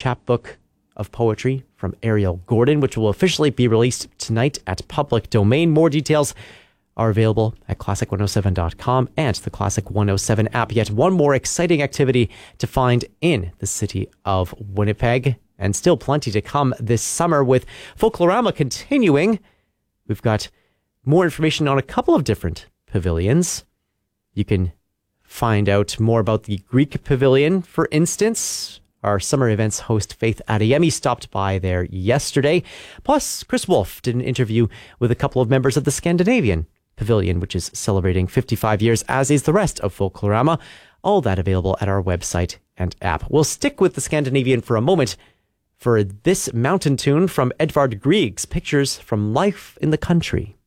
chapbook of poetry from Ariel Gordon, which will officially be released tonight at Public Domain. More details are available at classic107.com and the Classic 107 app. Yet one more exciting activity to find in the city of Winnipeg, and still plenty to come this summer with Folklorama continuing. We've got more information on a couple of different pavilions. You can find out more about the Greek Pavilion, for instance. Our summer events host Faith Adeyemi stopped by there yesterday. Plus, Chris Wolf did an interview with a couple of members of the Scandinavian Pavilion, which is celebrating 55 years, as is the rest of Folklorama. All that available at our website and app. We'll stick with the Scandinavian for a moment for this mountain tune from Edvard Grieg's Pictures from Life in the Country.